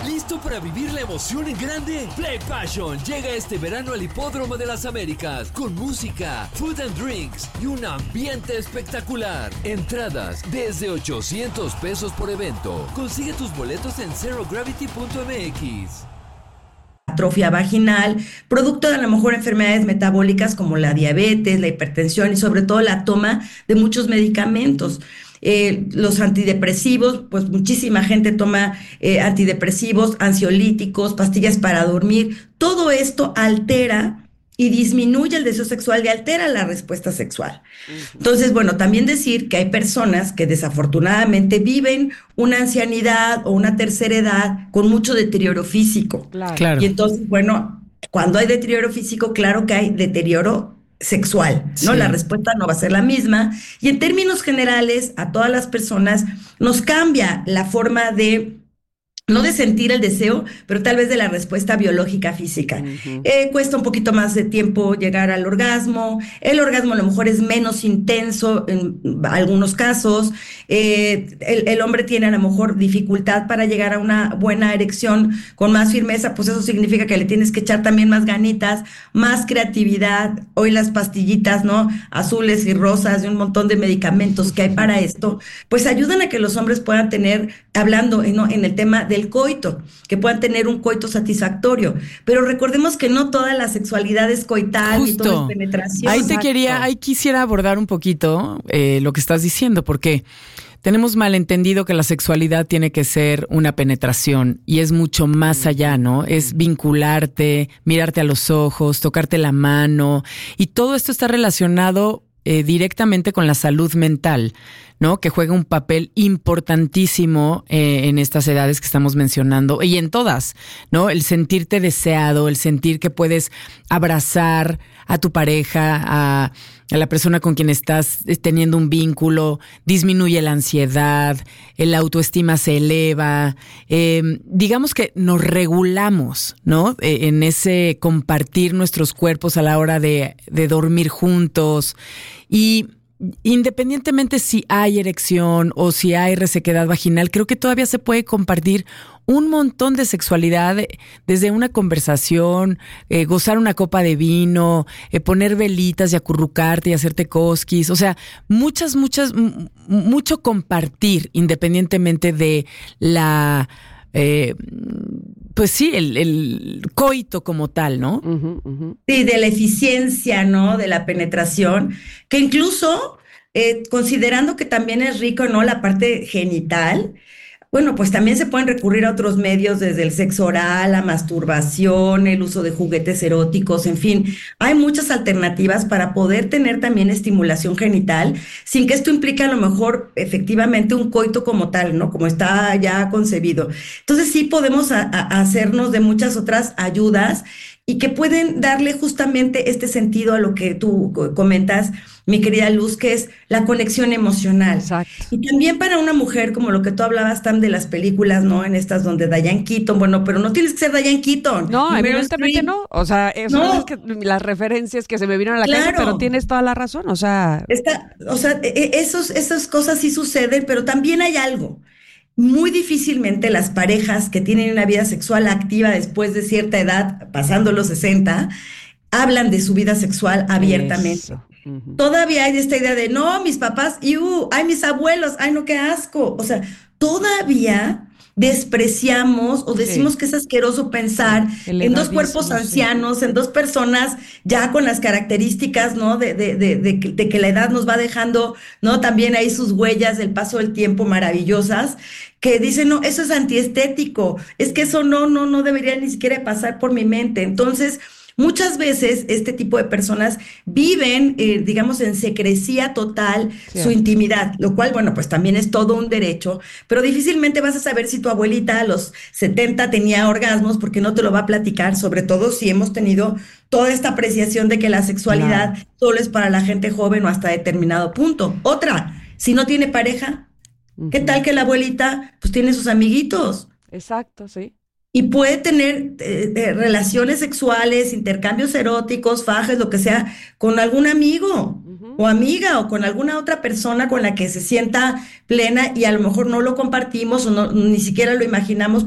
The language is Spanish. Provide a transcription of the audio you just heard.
¿Listo para vivir la emoción en grande? Play Passion llega este verano al Hipódromo de las Américas con música, food and drinks y un ambiente espectacular. Entradas desde $800 por evento. Consigue tus boletos en zerogravity.mx. Atrofia vaginal, producto de a lo mejor enfermedades metabólicas como la diabetes, la hipertensión y sobre todo la toma de muchos medicamentos. Los antidepresivos, pues muchísima gente toma antidepresivos, ansiolíticos, pastillas para dormir. Todo esto altera y disminuye el deseo sexual y altera la respuesta sexual. Entonces, bueno, también decir que hay personas que desafortunadamente viven una ancianidad o una tercera edad con mucho deterioro físico. Claro. Y entonces, bueno, cuando hay deterioro físico, claro que hay deterioro sexual, ¿no? Sí. La respuesta no va a ser la misma. Y en términos generales, a todas las personas nos cambia la forma de no de sentir el deseo, pero tal vez de la respuesta biológica física. Cuesta un poquito más de tiempo llegar al orgasmo. El orgasmo a lo mejor es menos intenso en algunos casos. El hombre tiene a lo mejor dificultad para llegar a una buena erección con más firmeza, pues eso significa que le tienes que echar también más ganitas, más creatividad. Hoy las pastillitas, ¿no? Azules y rosas y un montón de medicamentos que hay para esto, pues ayudan a que los hombres puedan tener, hablando, ¿no?, en el tema del coito, que puedan tener un coito satisfactorio. Pero recordemos que no toda la sexualidad es coital y todo es penetración. Ahí quisiera abordar un poquito lo que estás diciendo, porque tenemos malentendido que la sexualidad tiene que ser una penetración y es mucho más allá, ¿no? Es vincularte, mirarte a los ojos, tocarte la mano, y todo esto está relacionado directamente con la salud mental, ¿no? Que juega un papel importantísimo en estas edades que estamos mencionando y en todas, ¿no? El sentirte deseado, el sentir que puedes abrazar a tu pareja, a la persona con quien estás teniendo un vínculo, disminuye la ansiedad, la autoestima se eleva, digamos que nos regulamos, ¿no? En ese compartir nuestros cuerpos a la hora de dormir juntos. Y independientemente si hay erección o si hay resequedad vaginal, creo que todavía se puede compartir un montón de sexualidad desde una conversación, gozar una copa de vino, poner velitas y acurrucarte y hacerte cosquis. O sea, mucho compartir independientemente de la... pues sí, el coito como tal, ¿no? Sí, de la eficiencia, ¿no? De la penetración, que incluso, considerando que también es rico, ¿no?, la parte genital, bueno, pues también se pueden recurrir a otros medios, desde el sexo oral, la masturbación, el uso de juguetes eróticos, en fin, hay muchas alternativas para poder tener también estimulación genital, sin que esto implique a lo mejor efectivamente un coito como tal, ¿no? Como está ya concebido. Entonces sí podemos hacernos de muchas otras ayudas y que pueden darle justamente este sentido a lo que tú comentas, mi querida Luz, que es la conexión emocional. Exacto. Y también para una mujer, como lo que tú hablabas, Tam, de las películas, ¿no? En estas donde Diane Keaton, bueno, pero no tienes que ser Diane Keaton. No, Ni Meryl evidentemente Streep. no. O sea, eso No. es que las referencias que se me vinieron a la cabeza, Claro. pero tienes toda la razón. O sea, Esas cosas sí suceden, pero también hay algo. Muy difícilmente las parejas que tienen una vida sexual activa después de cierta edad, pasando los 60, hablan de su vida sexual abiertamente. eso. Todavía hay esta idea de, no, mis papás, ay, mis abuelos, ay, no, qué asco. O sea, todavía despreciamos o decimos Sí. que es asqueroso pensar El en dos edadismo, cuerpos sí. ancianos, en dos personas ya con las características, ¿no? De que la edad nos va dejando, ¿no? También ahí sus huellas del paso del tiempo maravillosas, que dicen, no, eso es antiestético, es que eso no debería ni siquiera pasar por mi mente. Entonces, muchas veces este tipo de personas viven, digamos, en secrecía total su Cierto. intimidad, lo cual, bueno, pues también es todo un derecho, pero difícilmente vas a saber si tu abuelita a los 70 tenía orgasmos, porque no te lo va a platicar, sobre todo si hemos tenido toda esta apreciación de que la sexualidad solo es para la gente joven o hasta determinado punto. Otra, si no tiene pareja, ¿qué tal que la abuelita pues tiene sus amiguitos? Exacto, sí. Y puede tener relaciones sexuales, intercambios eróticos, fajes, lo que sea, con algún amigo o amiga o con alguna otra persona con la que se sienta plena y a lo mejor no lo compartimos o no, ni siquiera lo imaginamos